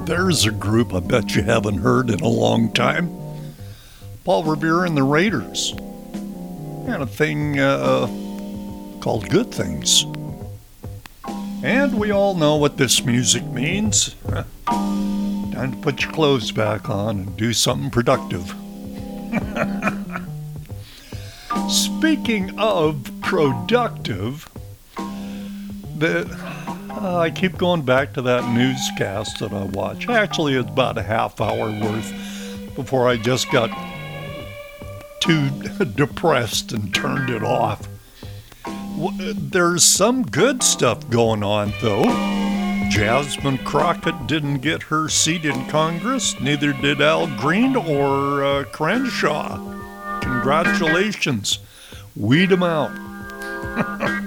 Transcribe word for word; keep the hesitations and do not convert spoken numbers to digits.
There's a group I bet you haven't heard in a long time. Paul Revere and the Raiders. And a thing uh, called Good Things. And we all know what this music means. Time to put your clothes back on and do something productive. Speaking of productive, the, uh, I keep going back to that newscast that I watch. Actually, it's about a half hour worth before I just got too depressed and turned it off. There's some good stuff going on, though. Jasmine Crockett didn't get her seat in Congress, neither did Al Green or uh, Crenshaw. Congratulations. Weed them out.